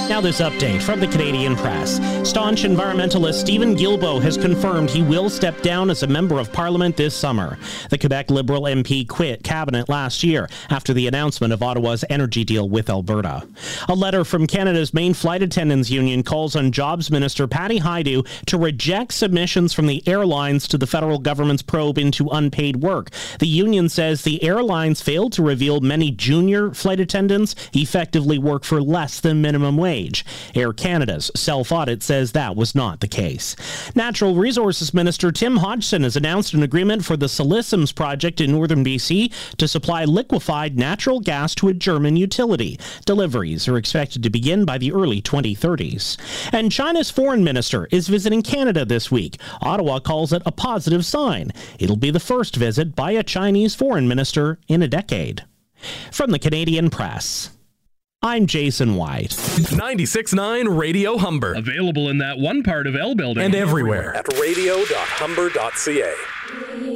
Now this update from the Canadian Press. Staunch environmentalist Stephen Guilbeault has confirmed he will step down as a member of Parliament this summer. The Quebec Liberal MP quit cabinet last year after the announcement of Ottawa's energy deal with Alberta. A letter from Canada's main flight attendants union calls on Jobs Minister Patty Hajdu to reject submissions from the airlines to the federal government's probe into unpaid work. The union says the airlines failed to reveal many junior flight attendants effectively work for less than minimum wage. Air Canada's self-audit says that was not the case. Natural Resources Minister Tim Hodgson has announced an agreement for the Siliciums project in northern BC to supply liquefied natural gas to a German utility. Deliveries are expected to begin by the early 2030s. And China's foreign minister is visiting Canada this week. Ottawa calls it a positive sign. It'll be the first visit by a Chinese foreign minister in a decade. From the Canadian Press, I'm Jason White. 96.9 Radio Humber. Available in that one part of L building. And everywhere. At radio.humber.ca.